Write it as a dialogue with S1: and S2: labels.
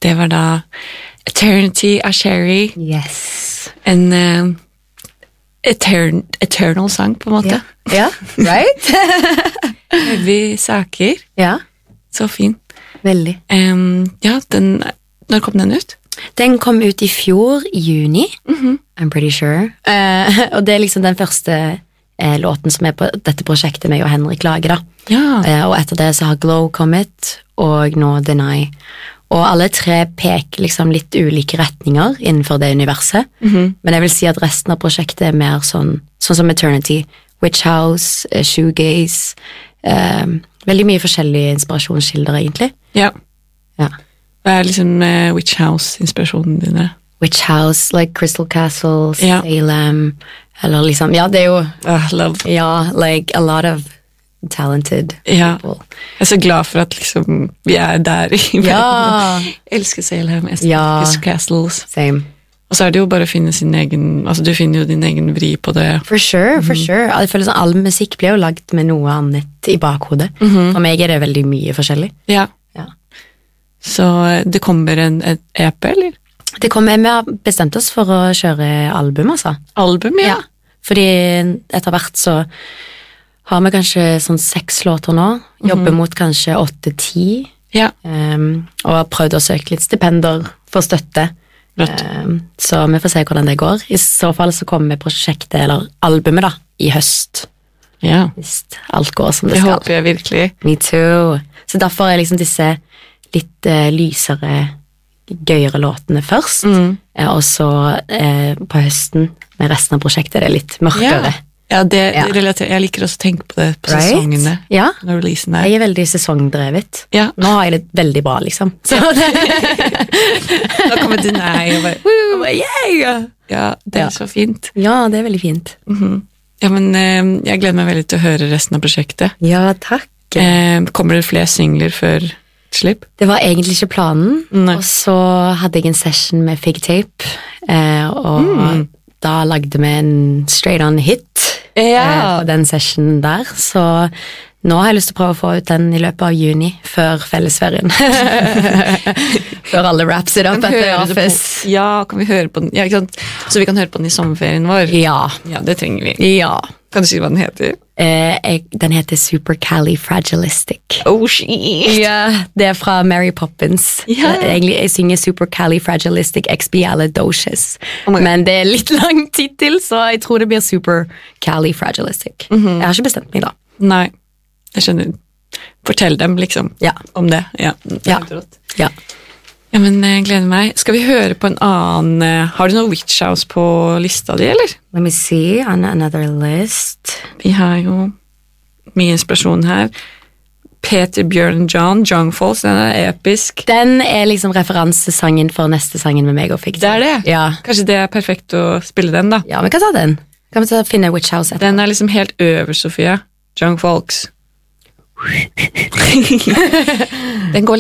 S1: det var da Eternity av Cherry.
S2: Yes.
S1: En eternal sang, på en måte.
S2: Ja, right?
S1: Heavy saker.
S2: Ja.
S1: Så fin.
S2: Veldig.
S1: Ja, når kom den ut?
S2: Den kom ut i fjor, i juni. I'm pretty sure. Og det er liksom den første låten som er på dette prosjektet med og Henrik lager da.
S1: Ja.
S2: Og etter det så har Glow kommet, og nå Deny. Og alle tre peker liksom litt ulike retninger innenfor det universet. Men jeg vil si at resten av prosjektet er mer sånn som Eternity, Witch House, Shoegaze, veldig mye forskjellige inspirasjonskilder egentlig.
S1: Ja.
S2: Ja.
S1: Hva er liksom Witch House-inspirasjonen dine?
S2: Witch House, like Crystal Castle,
S1: Ja.
S2: Salem, eller liksom, ja, det er jo,
S1: Love.
S2: ja, like a lot of talented
S1: Ja.
S2: people.
S1: Jeg er så glad for at liksom, vi er der i verden.
S2: Ja.
S1: Jeg elsker Salem, jeg
S2: Ja.
S1: elsker Castles.
S2: Same.
S1: Og så er det jo bare å finne sin egen, altså du finner jo din egen vri på det.
S2: For sure, for sure. Jeg føler sånn, all musikk blir jo lagt med noe annet i bakhodet. For meg er det veldig mye forskjellig.
S1: Ja.
S2: Ja.
S1: Så det kommer et EP, eller?
S2: Vi har bestemt oss for å kjøre album, altså.
S1: Album, ja.
S2: Fordi etter hvert så har vi kanskje sånn 6 låter nå, jobber mot kanskje 8-10,
S1: Ja.
S2: og har prøvd å søke litt stipender for støtte.
S1: Rått.
S2: Så vi får se hvordan det går. I så fall så kommer prosjektet, eller albumet da, i høst.
S1: Ja.
S2: Hvis alt går som det
S1: Det
S2: skal.
S1: håper jeg virkelig.
S2: Me too. Så derfor er liksom disse litt lysere, gøyere låtene først, og så på høsten med resten av prosjektet er det litt mørkere.
S1: Ja, det
S2: Ja.
S1: relaterer. Jeg liker også å tenke på det på
S2: Right?
S1: sesongene.
S2: Ja,
S1: Når releasen er.
S2: jeg er veldig sesongdrevet.
S1: Ja.
S2: Nå har jeg det veldig bra, liksom. Så
S1: Da kommer Deny og bare, woo!
S2: yeah!
S1: Ja, det er
S2: Ja.
S1: så fint.
S2: Ja, det er veldig fint.
S1: Ja, men jeg gleder meg veldig til å høre resten av prosjektet.
S2: Ja, takk.
S1: Kommer det flere singler før slipp?
S2: Det var egentlig ikke planen,
S1: Nei.
S2: og så hadde jeg en session med Figtape, og da lagde vi en straight-on hit på den sessionen der, så nå har jeg lyst til å prøve å få ut den i løpet av juni, før fellesferien. Før alle wraps it up
S1: Kan
S2: at the
S1: høre det på-
S2: office.
S1: Ja, kan vi høre på den? Ja, ikke sant? Så vi kan høre på den i sommerferien vår?
S2: Ja,
S1: Ja, det trenger vi.
S2: ja.
S1: Kan du si hva den heter?
S2: Den heter Supercalifragilistic.
S1: Oh, shit!
S2: Ja, det er fra Mary Poppins.
S1: Ja.
S2: Jeg synger Supercalifragilisticexpialidocious.
S1: Oh my God.
S2: Men det er litt lang titel, så jeg tror det blir Supercalifragilistic. Jeg har ikke bestemt meg da.
S1: Nei, jeg skjønner. Fortell dem liksom
S2: Ja.
S1: om det. Ja, det er
S2: Ja.
S1: helt rått.
S2: Ja.
S1: Ja, men jeg gleder meg. Skal vi høre på en annen har du noe Witch House på lista di, eller?
S2: Let me see on another list.
S1: Vi har jo mye inspirasjon her. Peter, Bjørn, John Falls, den er episk.
S2: Den er liksom referansesangen for neste sangen med meg og Fikk.
S1: Det er det.
S2: Ja.
S1: Kanskje det er perfekt å spille den, da.
S2: Ja, vi kan ta den. Kan vi finne Witch House etter?
S1: Den er liksom helt øverst, Sofia. John Falks. Den går